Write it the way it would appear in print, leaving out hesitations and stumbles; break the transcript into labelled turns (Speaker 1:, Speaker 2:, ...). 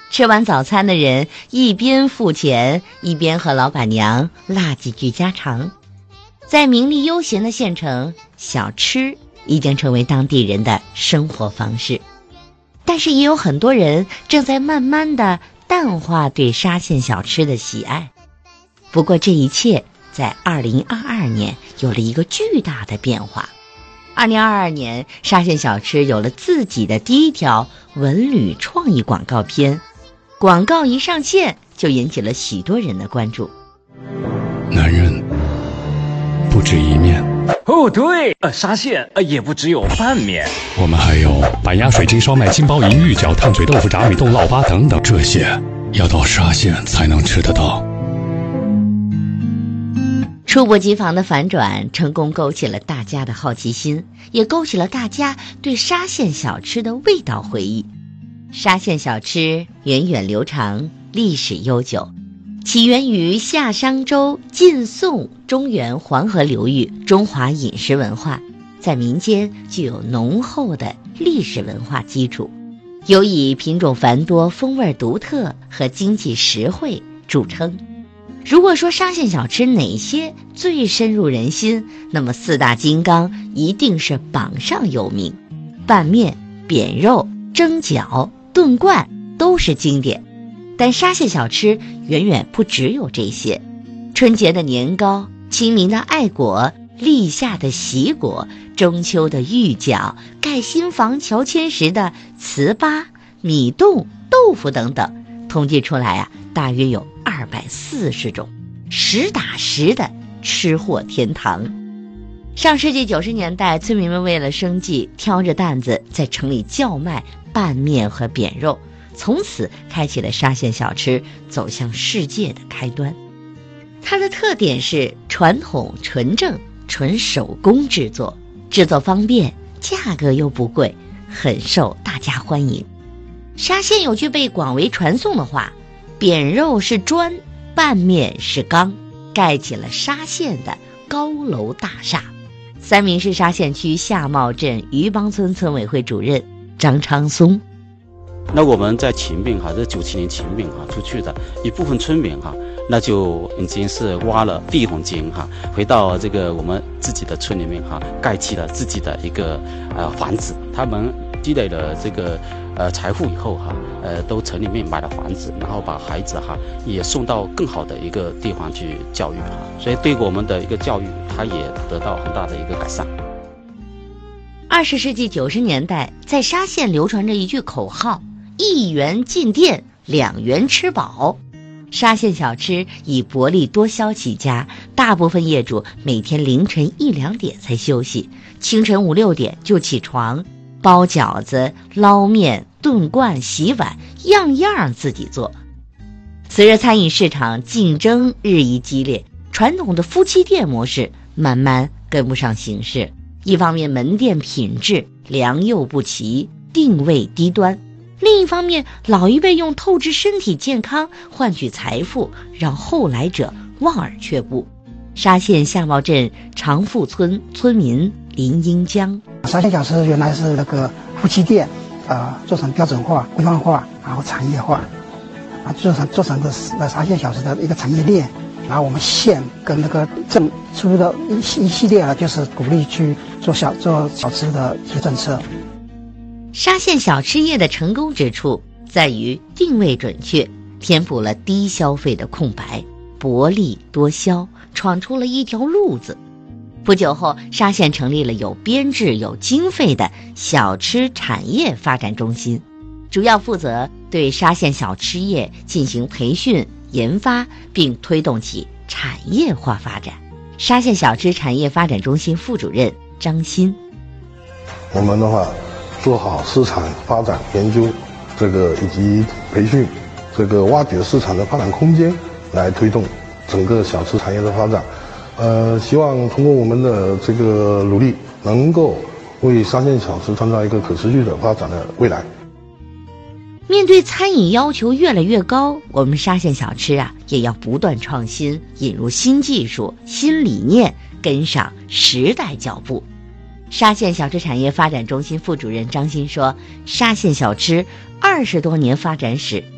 Speaker 1: 吃完早餐的人一边付钱，一边和老板娘拉几句家常。在名利悠闲的县城，小吃已经成为当地人的生活方式。但是也有很多人正在慢慢地淡化对沙县小吃的喜爱。不过这一切在2022年有了一个巨大的变化。2022年，沙县小吃有了自己的第一条文旅创意广告片，广告一上线就引起了许多人的关注。
Speaker 2: 男人不止一面。
Speaker 3: 哦，对，沙县也不只有拌面，
Speaker 2: 我们还有板鸭水晶烧麦、金包银、玉饺、烫嘴豆腐、炸米豆、烙粑等等，这些要到沙县才能吃得到。
Speaker 1: 猝不及防的反转成功勾起了大家的好奇心，也勾起了大家对沙县小吃的味道回忆。沙县小吃源远流长，历史悠久，起源于夏商周、晋宋、中原黄河流域中华饮食文化，在民间具有浓厚的历史文化基础，尤以品种繁多、风味独特和经济实惠著称。如果说沙县小吃哪些最深入人心，那么四大金刚一定是榜上有名。拌面、扁肉、蒸饺、炖罐都是经典，但沙县小吃远远不只有这些。春节的年糕、清明的艾果、立夏的喜果、中秋的芋饺、盖新房乔迁时的糍粑、米冻、豆腐等等，统计出来大约有240种，实打实的吃货天堂。上世纪90年代，村民们为了生计，挑着担子在城里叫卖拌面和扁肉，从此开启了沙县小吃走向世界的开端。它的特点是传统、纯正、纯手工制作，制作方便，价格又不贵，很受大家欢迎。沙县有句被广为传颂的话：扁肉是砖，拌面是钢，盖起了沙县的高楼大厦。三明市沙县区夏茂镇渔帮村村委会主任张昌松。
Speaker 4: 那我们在秦并这97年秦并出去的一部分村民那就已经是挖了第一桶金回到这个我们自己的村里面盖起了自己的一个房子。他们积累了这个财富以后都城里面买了房子，然后把孩子也送到更好的一个地方去教育所以对我们的一个教育它也得到很大的一个改善。
Speaker 1: 20世纪90年代，在沙县流传着一句口号：1元进店，2元吃饱。沙县小吃以薄利多销起家，大部分业主每天凌晨1、2点才休息，清晨5、6点就起床，包饺子、捞面、炖罐、洗碗，样样自己做。随着餐饮市场竞争日益激烈，传统的夫妻店模式慢慢跟不上形势。一方面门店品质良莠不齐，定位低端，另一方面老一辈用透支身体健康换取财富，让后来者望而却步。沙县夏茂镇长富村村民林英江：
Speaker 5: 沙县小吃原来是那个夫妻店做成标准化、规范化，然后产业化做成个沙县小吃的一个产业链。然后我们县跟那个镇出的一系列就是鼓励去做小吃的一些政策。
Speaker 1: 沙县小吃业的成功之处在于定位准确，填补了低消费的空白，薄利多销，闯出了一条路子。不久后，沙县成立了有编制、有经费的小吃产业发展中心，主要负责对沙县小吃业进行培训、研发，并推动其产业化发展。沙县小吃产业发展中心副主任张鑫：
Speaker 6: 我们的话做好市场发展研究以及培训，挖掘市场的发展空间，来推动整个小吃产业的发展。希望通过我们的努力，能够为沙县小吃创造一个可持续的发展的未来。
Speaker 1: 面对餐饮要求越来越高，我们沙县小吃也要不断创新，引入新技术、新理念，跟上时代脚步。沙县小吃产业发展中心副主任张鑫说：沙县小吃20多年发展史，